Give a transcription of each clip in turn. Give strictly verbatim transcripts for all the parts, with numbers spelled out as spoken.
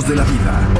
de la Vida.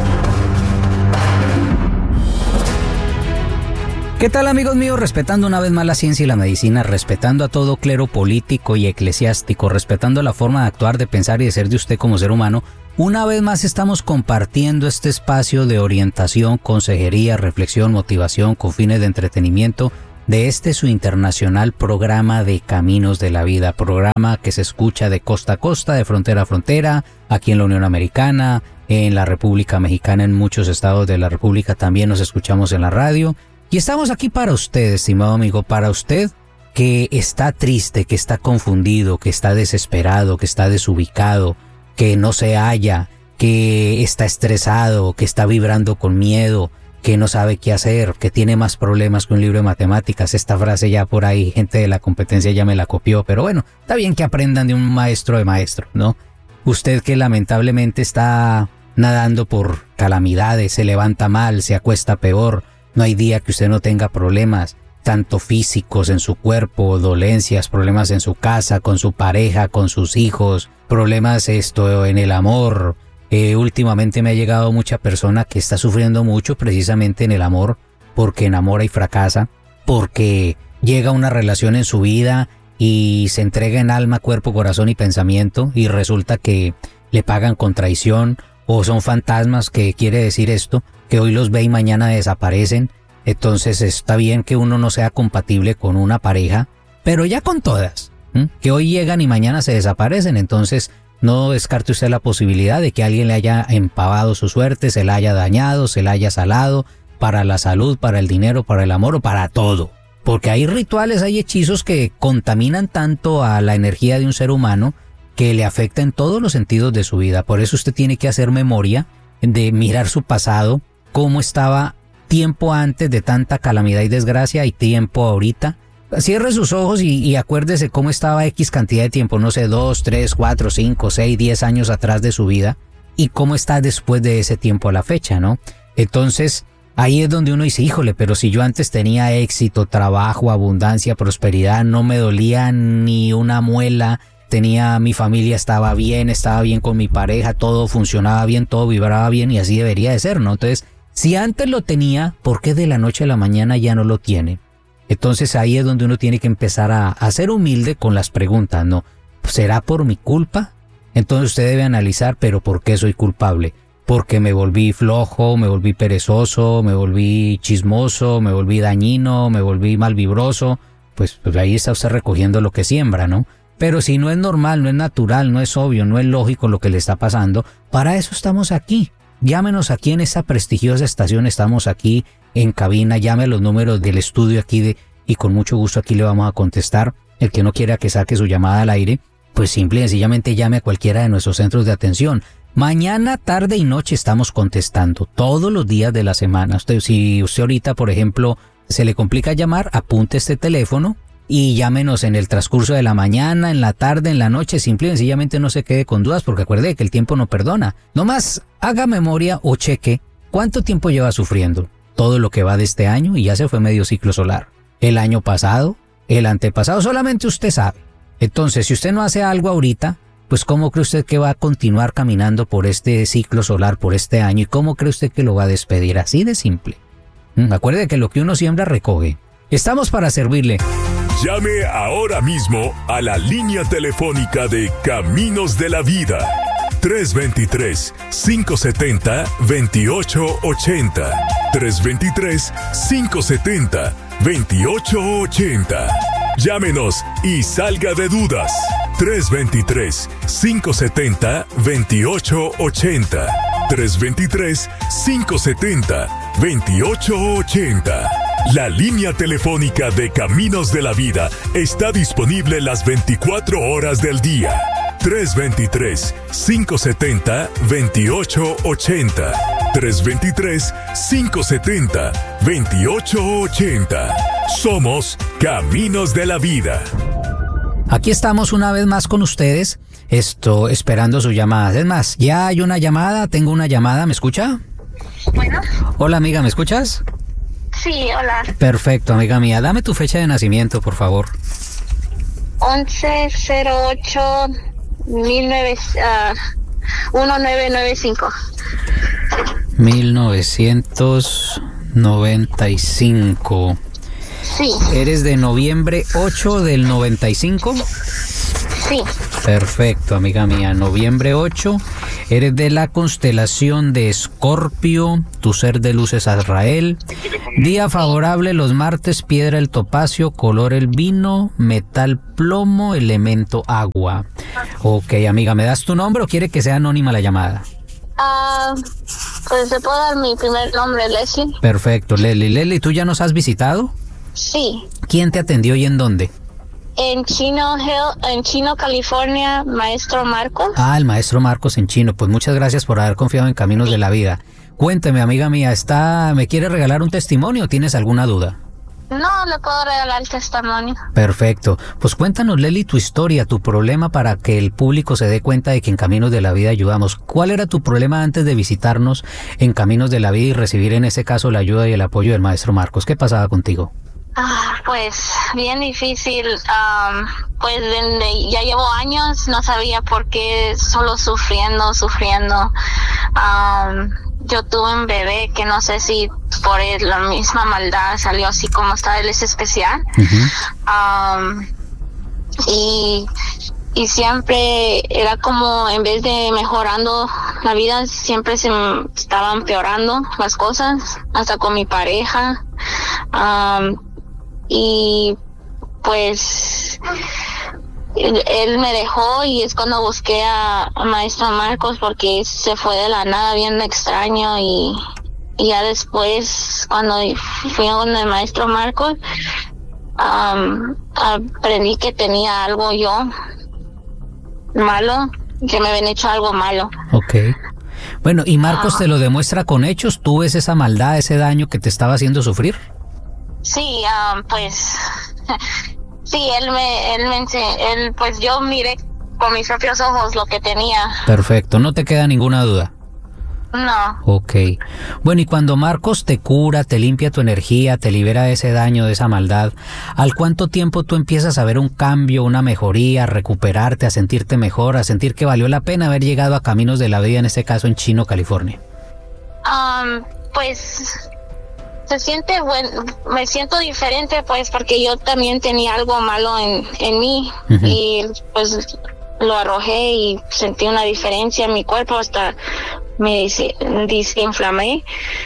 ¿Qué tal, amigos míos? Respetando una vez más la ciencia y la medicina, respetando a todo clero político y eclesiástico, respetando la forma de actuar, de pensar y de ser de usted como ser humano, una vez más estamos compartiendo este espacio de orientación, consejería, reflexión, motivación con fines de entretenimiento de este su internacional programa de Caminos de la Vida, programa que se escucha de costa a costa, de frontera a frontera, aquí en la Unión Americana, en la República Mexicana, en muchos estados de la República también nos escuchamos en la radio. Y estamos aquí para usted, estimado amigo, para usted que está triste, que está confundido, que está desesperado, que está desubicado, que no se halla, que está estresado, que está vibrando con miedo, que no sabe qué hacer, que tiene más problemas que un libro de matemáticas. Esta frase ya por ahí, gente de la competencia ya me la copió, pero bueno, está bien que aprendan de un maestro de maestros, ¿no? Usted que lamentablemente está nadando por calamidades, se levanta mal, se acuesta peor. No hay día que usted no tenga problemas, tanto físicos en su cuerpo, dolencias, problemas en su casa, con su pareja, con sus hijos, problemas esto en el amor. Eh, últimamente me ha llegado mucha persona que está sufriendo mucho precisamente en el amor, porque enamora y fracasa, porque llega una relación en su vida y se entrega en alma, cuerpo, corazón y pensamiento y resulta que le pagan con traición o son fantasmas, que quiere decir esto, que hoy los ve y mañana desaparecen. Entonces está bien que uno no sea compatible con una pareja, pero ya con todas, ¿m? que hoy llegan y mañana se desaparecen. Entonces no descarte usted la posibilidad de que alguien le haya empavado su suerte, se la haya dañado, se la haya salado, para la salud, para el dinero, para el amor o para todo. Porque hay rituales, hay hechizos que contaminan tanto a la energía de un ser humano que le afecta en todos los sentidos de su vida. Por eso usted tiene que hacer memoria de mirar su pasado, cómo estaba tiempo antes de tanta calamidad y desgracia y tiempo ahorita. Cierre sus ojos y, y acuérdese cómo estaba X cantidad de tiempo, no sé, dos, tres, cuatro, cinco, seis, diez años atrás de su vida y cómo está después de ese tiempo a la fecha, ¿no? Entonces, ahí es donde uno dice, híjole, pero si yo antes tenía éxito, trabajo, abundancia, prosperidad, no me dolía ni una muela, tenía, mi familia estaba bien, estaba bien con mi pareja, todo funcionaba bien, todo vibraba bien y así debería de ser, ¿no? Entonces, si antes lo tenía, ¿por qué de la noche a la mañana ya no lo tiene? Entonces ahí es donde uno tiene que empezar a, a ser humilde con las preguntas, ¿no? ¿Será por mi culpa? Entonces usted debe analizar, ¿pero por qué soy culpable? ¿Porque me volví flojo, me volví perezoso, me volví chismoso, me volví dañino, me volví malvibroso? Pues, pues ahí está usted recogiendo lo que siembra, ¿no? Pero si no es normal, no es natural, no es obvio, no es lógico lo que le está pasando, para eso estamos aquí. Llámenos aquí en esta prestigiosa estación, estamos aquí en cabina, llame a los números del estudio aquí de, y con mucho gusto aquí le vamos a contestar. El que no quiera que saque su llamada al aire, pues simple y sencillamente llame a cualquiera de nuestros centros de atención. Mañana, tarde y noche estamos contestando, todos los días de la semana. Usted, si usted ahorita, por ejemplo, se le complica llamar, apunte este teléfono y llámenos en el transcurso de la mañana, en la tarde, en la noche, simple y sencillamente no se quede con dudas porque acuerde que el tiempo no perdona. Nomás haga memoria o cheque cuánto tiempo lleva sufriendo, todo lo que va de este año y ya se fue medio ciclo solar. El año pasado, el antepasado, solamente usted sabe. Entonces, si usted no hace algo ahorita, pues ¿cómo cree usted que va a continuar caminando por este ciclo solar, por este año? ¿Y cómo cree usted que lo va a despedir? Así de simple. ¿Mm? Acuerde que lo que uno siembra recoge. Estamos para servirle. Llame ahora mismo a la línea telefónica de Caminos de la Vida. tres dos tres, cinco siete cero, dos ocho ocho cero. tres dos tres, cinco siete cero, dos ocho ocho cero. Llámenos y salga de dudas. tres dos tres, cinco siete cero, dos ocho ocho cero. tres dos tres, cinco siete cero, dos ocho ocho cero. La línea telefónica de Caminos de la Vida está disponible las veinticuatro horas del día. tres dos tres, cinco siete cero, dos ocho ocho cero. tres dos tres, cinco siete cero, dos ocho ocho cero. Somos Caminos de la Vida. Aquí estamos una vez más con ustedes, esto, esperando sus llamadas. Es más, ya hay una llamada, tengo una llamada, ¿me escucha? Bueno. Hola amiga, ¿me escuchas? Sí, hola. Perfecto, amiga mía. Dame tu fecha de nacimiento, por favor. once cero ocho mil nueve, uh, diecinueve noventa y cinco. mil novecientos noventa y cinco. Sí, ¿Eres de noviembre ocho del noventa y cinco? sí. Perfecto, amiga mía. Noviembre ocho. Eres de la constelación de Escorpio. Tu ser de luz es Azrael. Día favorable los martes, piedra el topacio, color el vino, metal plomo, elemento agua. Ok, amiga, ¿me das tu nombre o quiere que sea anónima la llamada? Ah, pues te puedo dar mi primer nombre, Leslie. Perfecto, Leslie. Leslie, ¿tú ya nos has visitado? Sí. ¿Quién te atendió y en dónde? En Chino Hill, en Chino, California, maestro Marcos. Ah, el maestro Marcos en Chino. Pues muchas gracias por haber confiado en Caminos de la Vida. Cuénteme, amiga mía, ¿está, ¿me quiere regalar un testimonio o tienes alguna duda? No, le puedo regalar el testimonio. Perfecto. Pues cuéntanos, Leli, tu historia, tu problema para que el público se dé cuenta de que en Caminos de la Vida ayudamos. ¿Cuál era tu problema antes de visitarnos en Caminos de la Vida y recibir en ese caso la ayuda y el apoyo del maestro Marcos? ¿Qué pasaba contigo? Ah, pues bien difícil. Um, pues desde, ya llevo años, no sabía por qué, solo sufriendo, sufriendo. Um, yo tuve un bebé que no sé si por el- la misma maldad salió así como está, él es especial. Uh-huh. Um, y, y siempre era como, en vez de mejorando la vida, siempre se m- estaban empeorando las cosas, hasta con mi pareja. Um, y pues él, él me dejó y es cuando busqué a, a maestro Marcos porque se fue de la nada bien extraño y, y ya después cuando fui con el maestro Marcos um, aprendí que tenía algo yo malo, que me habían hecho algo malo. Ok. Bueno, ¿y Marcos Ah. te lo demuestra con hechos? ¿Tú ves esa maldad, ese daño que te estaba haciendo sufrir? Sí, um, pues sí, él me, él me, ense- él, pues yo miré con mis propios ojos lo que tenía. Perfecto, no te queda ninguna duda. No, Ok. Bueno, y cuando Marcos te cura, te limpia tu energía, te libera de ese daño, de esa maldad, ¿al cuánto tiempo tú empiezas a ver un cambio, una mejoría, a recuperarte, a sentirte mejor, a sentir que valió la pena haber llegado a Caminos de la Vida, en este caso en Chino, California? um, pues se siente bueno, me siento diferente pues porque yo también tenía algo malo en, en mí. Ujú. Y pues lo arrojé y sentí una diferencia en mi cuerpo, hasta me dis- desinflamé.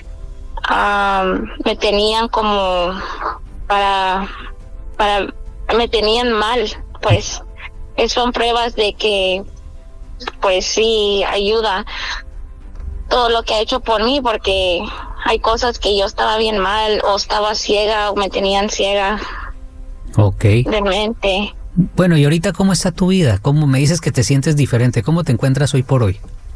Um, me tenían como para, para, me tenían mal, pues. Es- son pruebas de que, pues sí, ayuda todo lo que ha hecho por mí, porque hay cosas que yo estaba bien mal, o estaba ciega, o me tenían ciega Ok. de mente. Bueno, y ahorita, ¿cómo está tu vida? ¿Cómo me dices que te sientes diferente? ¿Cómo te encuentras hoy por hoy?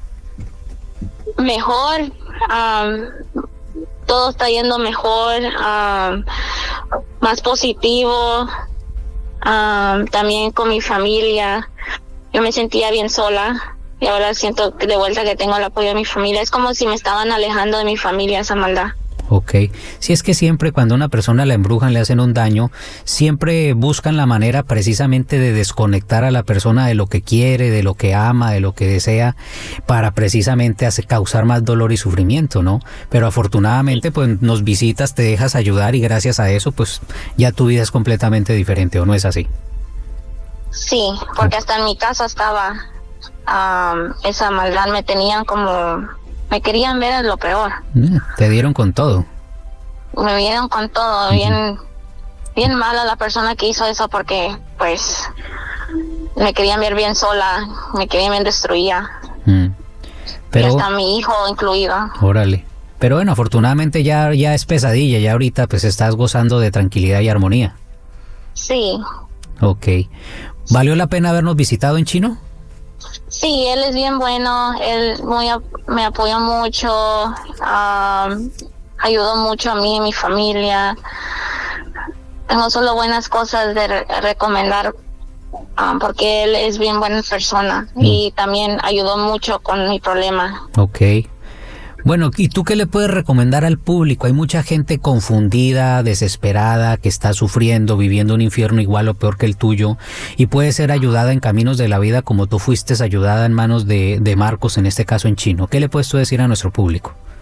Mejor, um, todo está yendo mejor, um, más positivo, um, también con mi familia. Yo me sentía bien sola y ahora siento que de vuelta que tengo el apoyo de mi familia. Es como si me estaban alejando de mi familia, esa maldad. Ok. Si es que siempre cuando a una persona la embrujan, le hacen un daño, siempre buscan la manera precisamente de desconectar a la persona de lo que quiere, de lo que ama, de lo que desea, para precisamente hacer, causar más dolor y sufrimiento, ¿no? Pero afortunadamente pues nos visitas, te dejas ayudar y gracias a eso pues ya tu vida es completamente diferente, ¿o no es así? Sí, porque hasta en mi casa estaba um, esa maldad, me tenían como, me querían ver en lo peor. Mm, Te dieron con todo. Me vieron con todo, bien, bien mala la persona que hizo eso, porque pues me querían ver bien sola, me querían ver destruida, Mm. y Pero, hasta mi hijo incluido. órale. Pero bueno, afortunadamente ya, ya es pesadilla, ya ahorita pues estás gozando de tranquilidad y armonía. Sí, Ok. ¿Valió la pena habernos visitado en Chino? sí, él es bien bueno, él muy ap- me apoyó mucho, um, ayudó mucho a mí y mi familia. Tengo solo buenas cosas de re- recomendar, um, porque él es bien buena persona y también ayudó mucho con mi problema. Ok. Bueno, ¿y tú qué le puedes recomendar al público? Hay mucha gente confundida, desesperada, que está sufriendo, viviendo un infierno igual o peor que el tuyo, y puede ser ayudada en Caminos de la Vida como tú fuiste ayudada en manos de, de Marcos, en este caso en Chino. ¿Qué le puedes tú decir a nuestro público?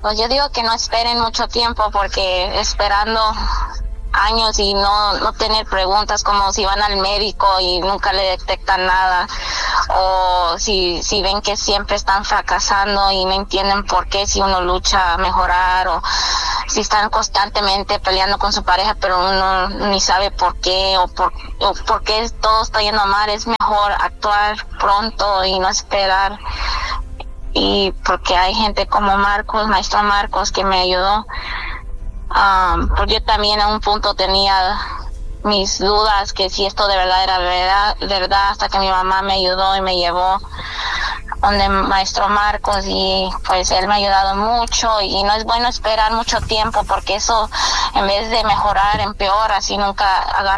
Pues yo digo que no esperen mucho tiempo, porque esperando años y no no tener preguntas, como si van al médico y nunca le detectan nada, o si si ven que siempre están fracasando y no entienden por qué, si uno lucha a mejorar, o si están constantemente peleando con su pareja pero uno ni sabe por qué, o por o por qué todo está yendo mal. Es mejor actuar pronto y no esperar. Y porque hay gente como Marcos, maestro Marcos, que me ayudó. Um, porque yo también a un punto tenía mis dudas que si esto de verdad era verdad, verdad, hasta que mi mamá me ayudó y me llevó donde maestro Marcos, y pues él me ha ayudado mucho. Y no es bueno esperar mucho tiempo, porque eso en vez de mejorar empeora si nunca agarra